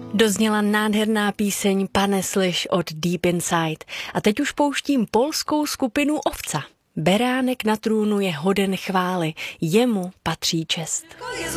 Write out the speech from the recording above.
Dozněla nádherná píseň Pane slyš od Deep Inside. A teď už pouštím polskou skupinu Ovca. Beránek na trůnu je hoden chvály, jemu patří čest.